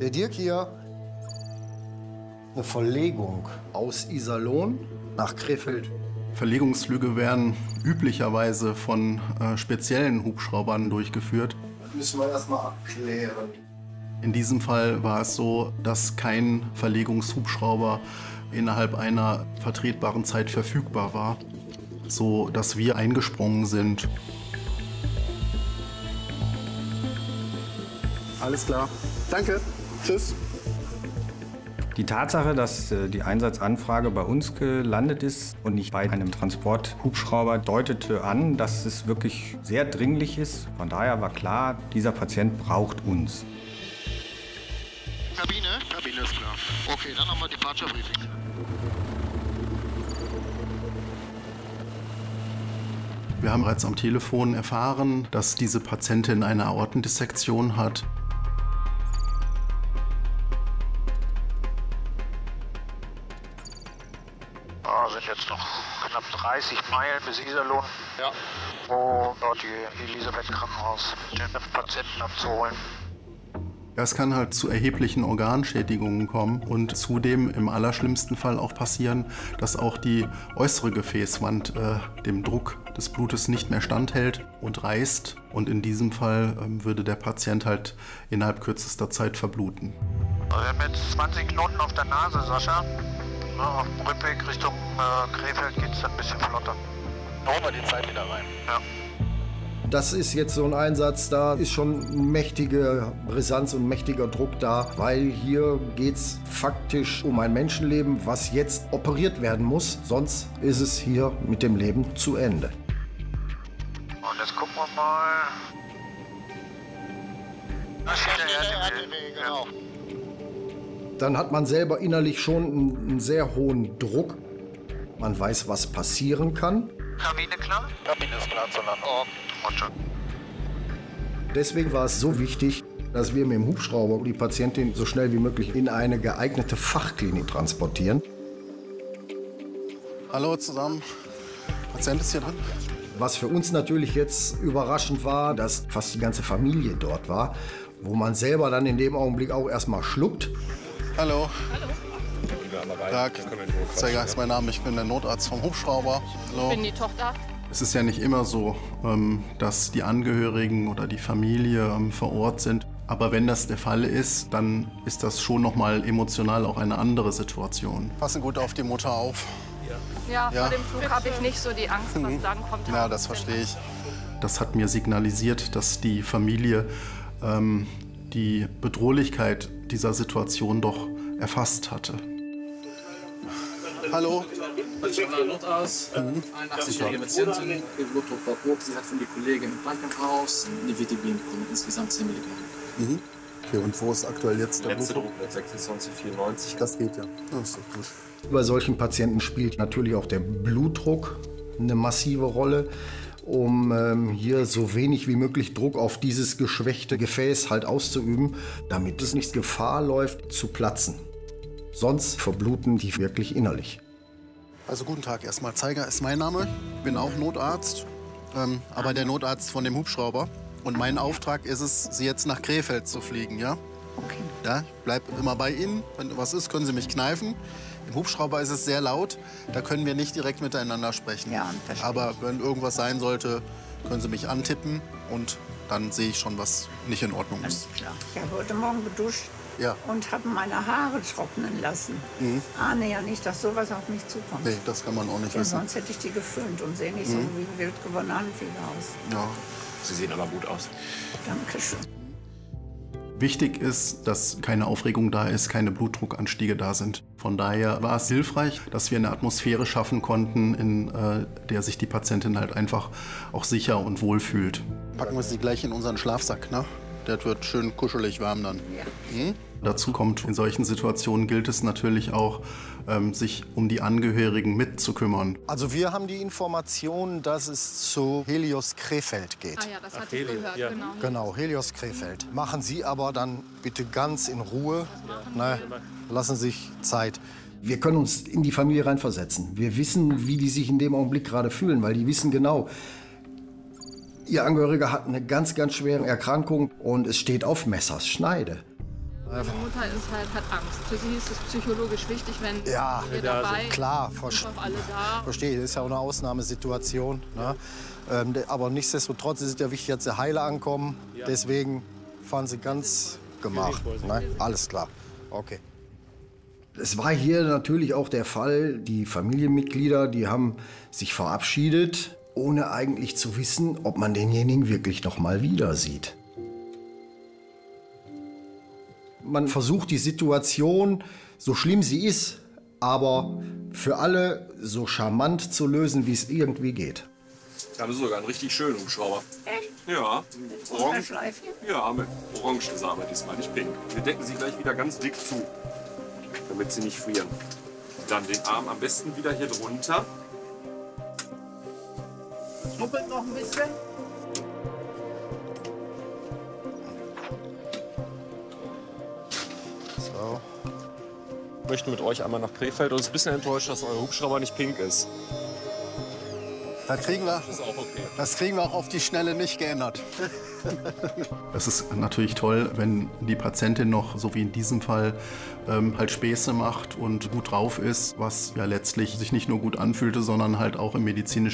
Der Dirk hier, eine Verlegung aus Iserlohn nach Krefeld. Verlegungsflüge werden üblicherweise von speziellen Hubschraubern durchgeführt. Das müssen wir erstmal abklären. In diesem Fall war es so, dass kein Verlegungshubschrauber innerhalb einer vertretbaren Zeit verfügbar war, so dass wir eingesprungen sind. Alles klar. Danke. Tschüss. Die Tatsache, dass die Einsatzanfrage bei uns gelandet ist und nicht bei einem Transporthubschrauber, deutete an, dass es wirklich sehr dringlich ist. Von daher war klar, dieser Patient braucht uns. Kabine? Kabine ist klar. Okay, dann nochmal Departure Briefing. Wir haben bereits am Telefon erfahren, dass diese Patientin eine Aortendissektion hat. Sind jetzt noch knapp 30 Meilen bis Iserlohn, ja, wo dort die Elisabeth Krankenhaus den Patienten abzuholen. Es kann halt zu erheblichen Organschädigungen kommen und zudem im allerschlimmsten Fall auch passieren, dass auch die äußere Gefäßwand dem Druck des Blutes nicht mehr standhält und reißt. Und in diesem Fall würde der Patient halt innerhalb kürzester Zeit verbluten. Also wir haben jetzt 20 Knoten auf der Nase, Sascha. Auf dem Rückweg Richtung Krefeld geht es dann ein bisschen flotter. Da holen wir die Zeit wieder rein. Ja. Das ist jetzt so ein Einsatz, da ist schon mächtige Brisanz und mächtiger Druck da, weil hier geht es faktisch um ein Menschenleben, was jetzt operiert werden muss. Sonst ist es hier mit dem Leben zu Ende. Und jetzt gucken wir mal. Das ist der RTW, genau. Dann hat man selber innerlich schon einen sehr hohen Druck. Man weiß, was passieren kann. Kabine klar? Kabine ist klar zu landen. Oh, Roger. Deswegen war es so wichtig, dass wir mit dem Hubschrauber die Patientin so schnell wie möglich in eine geeignete Fachklinik transportieren. Hallo zusammen, Patient ist hier drin. Was für uns natürlich jetzt überraschend war, dass fast die ganze Familie dort war, wo man selber dann in dem Augenblick auch erstmal schluckt. Hallo. Hallo. Tag. Zeiger ist mein Name, ich bin der Notarzt vom Hubschrauber. Hallo. Ich bin die Tochter. Es ist ja nicht immer so, dass die Angehörigen oder die Familie vor Ort sind. Aber wenn das der Fall ist, dann ist das schon noch mal emotional auch eine andere Situation. Passen gut auf die Mutter auf. Ja, vor dem Flug habe ich nicht so die Angst, was dann kommt. Ja, das verstehe ich. Das hat mir signalisiert, dass die Familie die Bedrohlichkeit dieser Situation doch erfasst hatte. Hallo. Notarzt, 81-jährige Patientin, ihr Blutdruck war hoch, sie hat von der Kollegin im Krankenhaus eine Vitamin bekommen, insgesamt 10 Milligramm. Okay, und wo ist aktuell jetzt der Letzte Blutdruck? 26,94. Das geht ja. Das ist doch gut. Bei solchen Patienten spielt natürlich auch der Blutdruck eine massive Rolle, um hier so wenig wie möglich Druck auf dieses geschwächte Gefäß halt auszuüben, damit es nicht Gefahr läuft zu platzen. Sonst verbluten die wirklich innerlich. Also guten Tag erstmal. Zeiger ist mein Name. Ich bin auch Notarzt, aber der Notarzt von dem Hubschrauber. Und mein Auftrag ist es, Sie jetzt nach Krefeld zu fliegen, ja? Okay. Ja, ich bleib immer bei Ihnen. Wenn was ist, können Sie mich kneifen. Im Hubschrauber ist es sehr laut. Da können wir nicht direkt miteinander sprechen. Ja, verstehe. Aber wenn irgendwas sein sollte, können Sie mich antippen. Und dann sehe ich schon, was nicht in Ordnung ist. Alles klar. Ich habe heute Morgen geduscht Ja. und habe meine Haare trocknen lassen. Ahne ja nicht, dass sowas auf mich zukommt. Nee, das kann man auch nicht Ja, wissen. sonst hätte ich die geföhnt und sehe nicht so wie ein wild gewordener Hanfjäger aus. Ja. Sie sehen aber gut aus. Dankeschön. Wichtig ist, dass keine Aufregung da ist, keine Blutdruckanstiege da sind. Von daher war es hilfreich, dass wir eine Atmosphäre schaffen konnten, in der sich die Patientin halt einfach auch sicher und wohl fühlt. Packen wir sie gleich in unseren Schlafsack, ne? Der wird schön kuschelig warm dann. Ja. Dazu kommt, in solchen Situationen gilt es natürlich auch, sich um die Angehörigen mitzukümmern. Also wir haben die Information, dass es zu Helios Krefeld geht. Ah ja, das hatte ich gehört, genau. Genau, Helios Krefeld. Machen Sie aber dann bitte ganz in Ruhe. Ne? Lassen Sie sich Zeit. Wir können uns in die Familie reinversetzen. Wir wissen, wie die sich in dem Augenblick gerade fühlen, weil die wissen genau, Ihr Angehöriger hat eine ganz, ganz schwere Erkrankung und es steht auf Messers Schneide. Die Mutter hat Angst. Für sie ist es psychologisch wichtig, wenn ja, ihr dabei klar, sind auch alle da. Verstehe, das ist ja auch eine Ausnahmesituation. Ne? Aber nichtsdestotrotz ist es ja wichtig, dass sie heile ankommen. Ja. Deswegen fahren sie ganz gemacht. Ne? Alles klar, okay. Es war hier natürlich auch der Fall, die Familienmitglieder, die haben sich verabschiedet, ohne eigentlich zu wissen, ob man denjenigen wirklich noch mal wieder sieht. Man versucht die Situation, so schlimm sie ist, aber für alle so charmant zu lösen, wie es irgendwie geht. Wir haben sogar einen richtig schönen Hubschrauber. Echt? Ja. Orange. Ja, mit Orange ist er aber diesmal, nicht pink. Wir decken sie gleich wieder ganz dick zu, damit sie nicht frieren. Dann den Arm am besten wieder hier drunter. Schnuppelt noch ein bisschen. So. Wir möchten mit euch einmal nach Krefeld und uns ein bisschen enttäuscht, dass euer Hubschrauber nicht pink ist. Das kriegen wir, Das ist auch okay. das kriegen wir auch auf die Schnelle nicht geändert. Es ist natürlich toll, wenn die Patientin noch, so wie in diesem Fall, halt Späße macht und gut drauf ist, was ja letztlich sich nicht nur gut anfühlte, sondern halt auch im medizinischen